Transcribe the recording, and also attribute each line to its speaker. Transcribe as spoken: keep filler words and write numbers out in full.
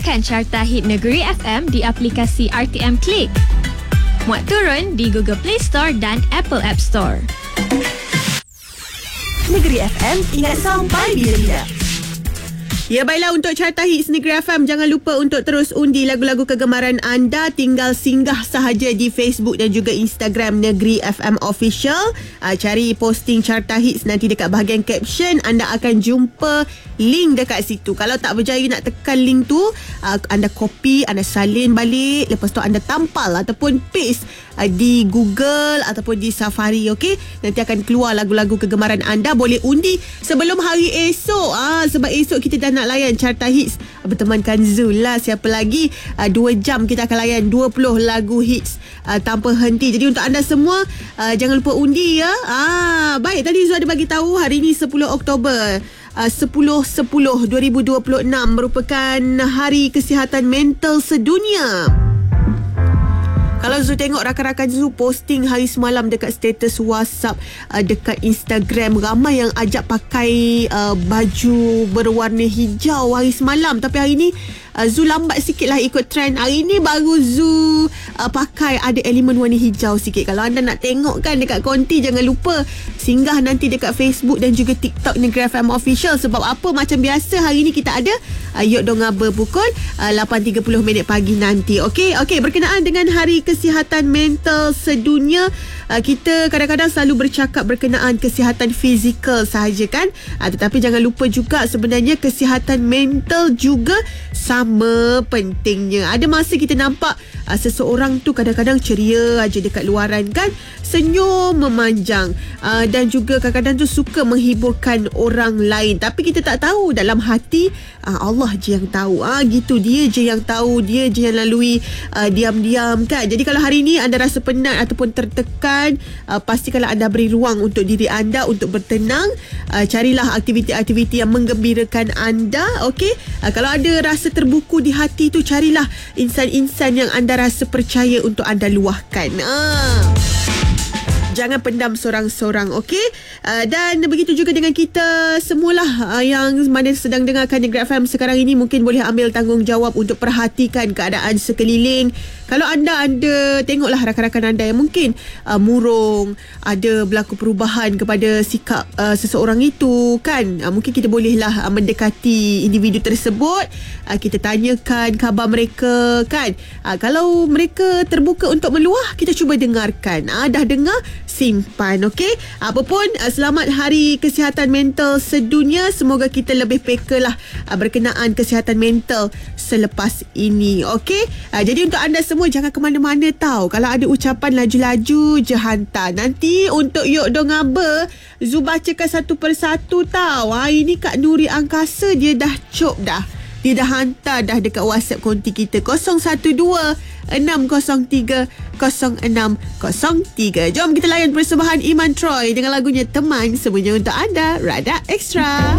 Speaker 1: dengarkan Carta Hit Negeri F M di aplikasi R T M Click. Muat turun di Google Play Store dan Apple App Store.
Speaker 2: Negeri F M, ingat sampai bila-bila.
Speaker 3: Ya, baiklah, untuk Carta Hits Negeri F M, jangan lupa untuk terus undi lagu-lagu kegemaran anda. Tinggal singgah sahaja di Facebook dan juga Instagram Negeri F M Official. Uh, cari posting Carta Hits, nanti dekat bahagian caption anda akan jumpa link dekat situ. Kalau tak berjaya nak tekan link tu, uh, anda copy, anda salin balik, lepas tu anda tampal ataupun paste uh, di Google ataupun di Safari, okey? Nanti akan keluar lagu-lagu kegemaran anda. Boleh undi sebelum hari esok. Ah, sebab esok kita dah nak layan Carta Hits bertemankan Zul lah. Siapa lagi? Uh, dua jam kita akan layan dua puluh lagu hits uh, tanpa henti. Jadi untuk anda semua, uh, jangan lupa undi ya. Ah, baik, tadi Zul ada bagi tahu hari ni sepuluh Oktober. Uh, sepuluh sepuluh dua ribu dua puluh enam merupakan Hari Kesihatan Mental Sedunia. Kalau Zul tengok rakan-rakan Zul posting hari semalam dekat status WhatsApp, uh, dekat Instagram, ramai yang ajak pakai uh, baju berwarna hijau hari semalam. Tapi hari ni uh, Zul lambat sikit lah ikut trend. Hari ni baru Zul uh, pakai ada elemen warna hijau sikit. Kalau anda nak tengok kan dekat konti, jangan lupa singgah nanti dekat Facebook dan juga TikTok Negeri F M Official. Sebab apa, macam biasa hari ni kita ada uh, Yok Dongaba pukul uh, lapan tiga puluh minit pagi nanti. Okey, okey, berkenaan dengan Hari Kesihatan Mental Sedunia, uh, kita kadang-kadang selalu bercakap berkenaan kesihatan fizikal sahaja kan, uh, tetapi jangan lupa juga sebenarnya kesihatan mental juga sama pentingnya. Ada masa kita nampak uh, seseorang tu kadang-kadang ceria aja dekat luaran kan, senyum memanjang, uh, dan juga kadang-kadang tu suka menghiburkan orang lain, tapi kita tak tahu dalam hati uh, Allah je yang tahu. Ah, gitu, dia je yang tahu, dia je yang lalui uh, diam-diam kan. Jadi kalau hari ni anda rasa penat ataupun tertekan, uh, pastikanlah anda beri ruang untuk diri anda untuk bertenang. Uh, carilah aktiviti-aktiviti yang menggembirakan anda. Okey, uh, kalau ada rasa terbuku di hati tu, carilah insan-insan yang anda rasa percaya untuk anda luahkan. Ah. Jangan pendam sorang-sorang, okey? Uh, dan begitu juga dengan kita semualah uh, yang mana sedang dengarkan Negeri F M sekarang ini, mungkin boleh ambil tanggungjawab untuk perhatikan keadaan sekeliling. Kalau anda ada, tengoklah rakan-rakan anda yang mungkin uh, murung, ada berlaku perubahan kepada sikap uh, seseorang itu kan. Uh, mungkin kita bolehlah uh, mendekati individu tersebut. Uh, kita tanyakan khabar mereka kan. Uh, kalau mereka terbuka untuk meluah, kita cuba dengarkan. Uh, dah dengar, simpan, okey? Apapun, uh, selamat Hari Kesihatan Mental Sedunia. Semoga kita lebih peka lah uh, berkenaan kesihatan mental selepas ini, okey? Uh, jadi untuk anda semua, jangan ke mana-mana tau. Kalau ada ucapan, laju-laju je hantar. Nanti untuk Yok Dongaba, Zul bacakan satu persatu tau. Ha, ini Kak Nuri Angkasa, dia dah cop dah. Dia dah hantar dah dekat WhatsApp konti kita kosong satu dua enam kosong tiga kosong enam kosong tiga. Jom kita layan persembahan Iman Troy dengan lagunya Teman, semuanya untuk anda. Rada Extra.